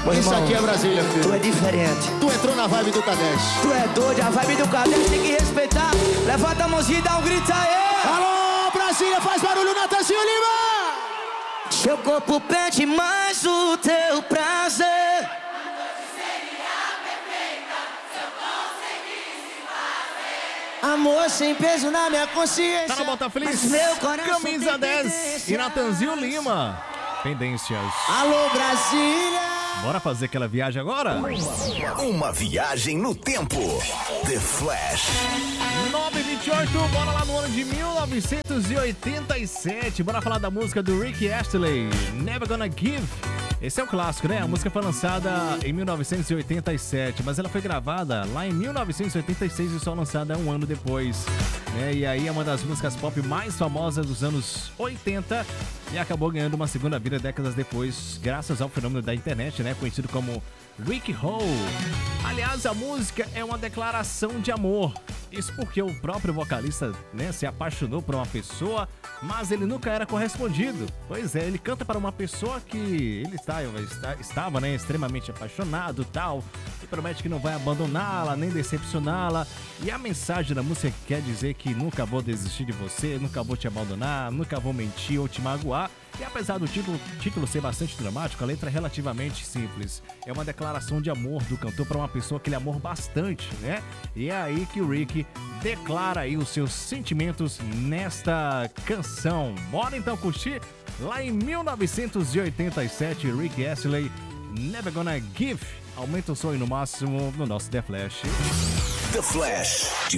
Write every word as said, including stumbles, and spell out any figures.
Meu Isso irmão, aqui é Brasília, filho. tu é diferente. Tu entrou na vibe do Cadete. Tu é doido, a vibe do cadete tem que respeitar. Levanta a mãozinha e dá um grito aí. Alô, Brasília, faz barulho, Natanzinho Lima! Seu corpo pede mais o teu prazer. Amor sem peso na minha consciência. Tá na Bota Feliz, mas meu coração Camisa tem dez pendência. e Natanzinho Lima. Pendências. Alô, Brasília! Bora fazer aquela viagem agora? Uma viagem no tempo. The Flash. nove e vinte e oito, bora lá no ano de mil novecentos e oitenta e sete. Bora falar da música do Rick Astley, Never Gonna Give. Esse é o clássico, né? A música foi lançada em mil novecentos e oitenta e sete, mas ela foi gravada lá em mil novecentos e oitenta e seis e só lançada um ano depois. Né? E aí é uma das músicas pop mais famosas dos anos oitenta e acabou ganhando uma segunda vida décadas depois, graças ao fenômeno da internet, né? Conhecido como Rick Roll. Aliás, a música é uma declaração de amor. Isso porque o próprio vocalista, né, se apaixonou por uma pessoa, mas ele nunca era correspondido. Pois é, ele canta para uma pessoa que ele está, está, estava né, extremamente apaixonado e tal, e promete que não vai abandoná-la, nem decepcioná-la. E a mensagem da música quer dizer que nunca vou desistir de você, nunca vou te abandonar, nunca vou mentir ou te magoar. E apesar do título, título ser bastante dramático, a letra é relativamente simples. É uma declaração de amor do cantor para uma pessoa que ele amou bastante, né? E é aí que o Rick declara aí os seus sentimentos nesta canção. Bora então curtir? Lá em mil novecentos e oitenta e sete, Rick Astley, Never Gonna Give. Aumenta o som aí no máximo no nosso The Flash. The Flash.